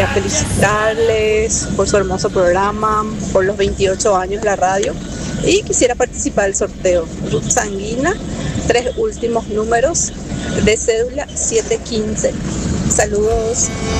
Felicitarles por su hermoso programa, por los 28 años de la radio y quisiera participar del sorteo. Ruth Sanguina, 3 últimos números de cédula 715. Saludos.